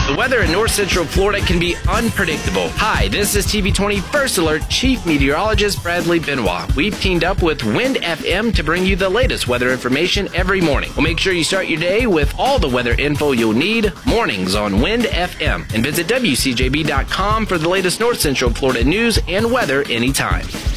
The weather in north central Florida can be unpredictable. Hi, this is TV20 First Alert Chief Meteorologist Bradley Benoit. We've teamed up with Wind FM to bring you the latest weather information every morning. We'll make sure you start your day with all the weather info you'll need mornings on Wind FM. And visit WCJB.com for the latest north central Florida news and weather anytime.